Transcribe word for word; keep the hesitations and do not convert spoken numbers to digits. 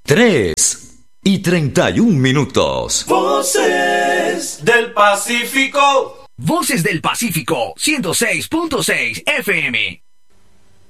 tres y treinta y un minutos. Voces del Pacífico. Voces del Pacífico, ciento seis punto seis F M.